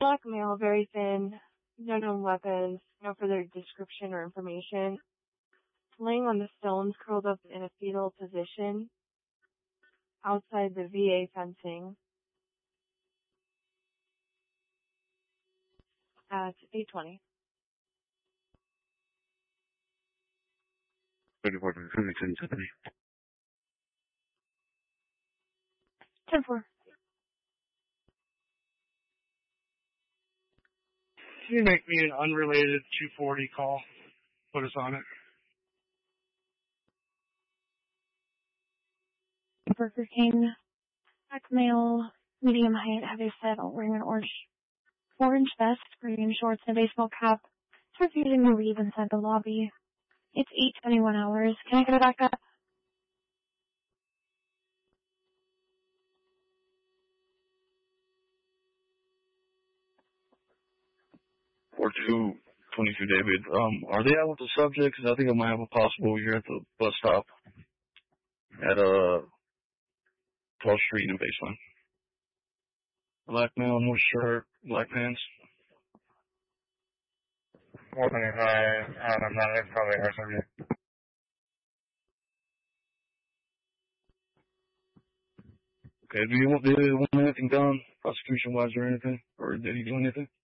Black male, very thin, no known weapons, no further description or information. Laying on the stones, curled up in a fetal position outside the VA fencing at 8:20. 10-4. Can you make me an unrelated 240 call? Put us on it. Burger King. Black male, medium height, heavy set, wearing an orange vest, green shorts, and a baseball cap. It's refusing to leave inside the lobby. It's 8:21 hours. Can I get it back up? Or 222 David. Are they out with the subject? 'Cause I think I might have a possible here at the bus stop at 12th Street in Baseline. Black male, no shirt, black pants. 425, I'm not, it's probably our subject. Okay, do you want anything done, prosecution-wise or anything? Or did he do anything?